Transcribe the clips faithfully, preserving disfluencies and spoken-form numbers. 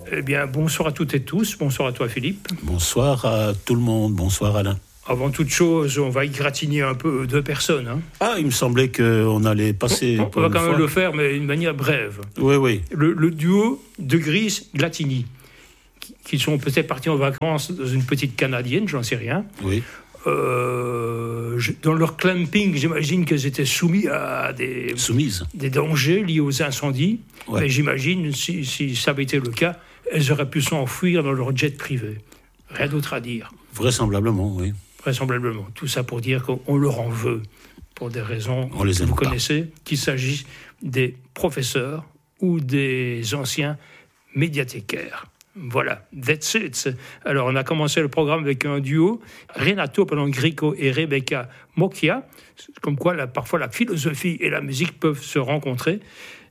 Eh bien, bonsoir à toutes et tous. Bonsoir à toi, Philippe. Bonsoir à tout le monde. Bonsoir, Alain. Avant toute chose, on va égratigner un peu deux personnes. Hein. Ah, il me semblait qu'on allait passer... On, on va quand même fois. le faire, mais d'une manière brève. Oui, oui. Le, le duo de Gris Glatini, qui, qui sont peut-être partis en vacances dans une petite Canadienne, j'en sais rien. Oui. Euh, je, dans leur clamping, j'imagine qu'elles étaient soumises à des, Soumises. des dangers liés aux incendies. Ouais. Mais j'imagine, si, si ça avait été le cas, elles auraient pu s'enfuir dans leur jet privé. Rien d'autre à dire. Vraisemblablement, oui. Vraisemblablement. Tout ça pour dire qu'on leur en veut, pour des raisons On les que aime vous pas. connaissez, qu'il s'agisse des professeurs ou des anciens médiathécaires. Voilà, that's it. Alors, on a commencé le programme avec un duo, Renato Pellegrico et Rebecca Mocchia, comme quoi, là, parfois, la philosophie et la musique peuvent se rencontrer.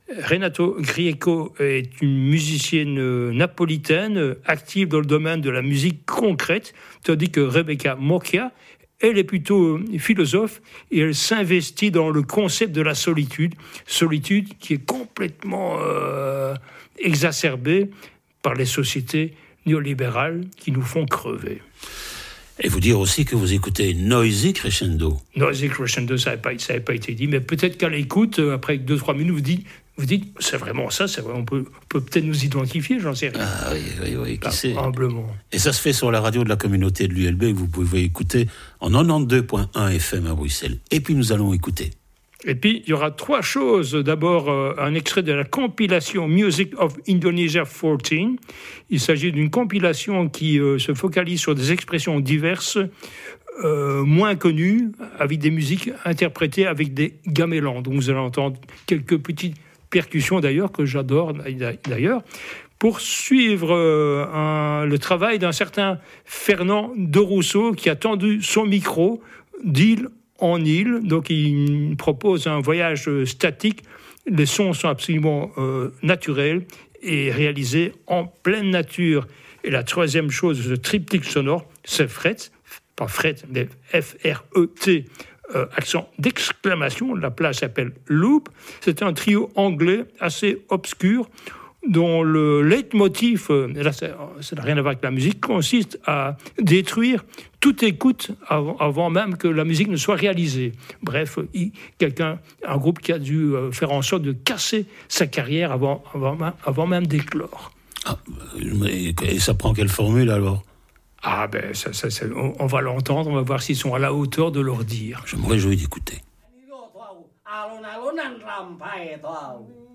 Renato Grieco est une musicienne napolitaine active dans le domaine de la musique concrète, tandis que Rebecca Mocchia, elle est plutôt philosophe et elle s'investit dans le concept de la solitude, solitude qui est complètement euh, exacerbée par les sociétés néolibérales qui nous font crever. Et vous dire aussi que vous écoutez Noisy Crescendo. Noisy Crescendo, ça n'avait pas, pas été dit, mais peut-être qu'à l'écoute, après deux trois minutes, vous dites, vous dites c'est vraiment ça, c'est vrai, on peut, on peut peut-être nous identifier, j'en sais rien. Ah oui, oui, oui, qui ah, sait. Humblement. Et ça se fait sur la radio de la communauté de l'U L B, que vous pouvez écouter en quatre-vingt-douze virgule un F M à Bruxelles. Et puis nous allons écouter. Et puis, il y aura trois choses. D'abord, euh, un extrait de la compilation Music of Indonesia quatorze. Il s'agit d'une compilation qui euh, se focalise sur des expressions diverses, euh, moins connues, avec des musiques interprétées avec des gamélans. Donc, vous allez entendre quelques petites percussions, d'ailleurs, que j'adore, d'ailleurs, pour suivre euh, un, le travail d'un certain Fernand de Rousseau, qui a tendu son micro d'île en île, donc il propose un voyage statique. Les sons sont absolument euh, naturels et réalisés en pleine nature. Et la troisième chose, ce triptyque sonore, c'est Fret, pas Fret, mais F R E T, euh, accent d'exclamation. La place s'appelle Loop. C'est un trio anglais assez obscur, dont le leitmotiv, là ça n'a rien à voir avec la musique, consiste à détruire toute écoute avant, avant même que la musique ne soit réalisée. Bref, il, quelqu'un, un groupe qui a dû faire en sorte de casser sa carrière avant, avant, avant même d'éclore. Ah, et ça prend quelle formule alors ? Ah ben, ça, ça, ça, on, on va l'entendre, on va voir s'ils sont à la hauteur de leur dire. Je me réjouis d'écouter. Alun-alunan rampai tau.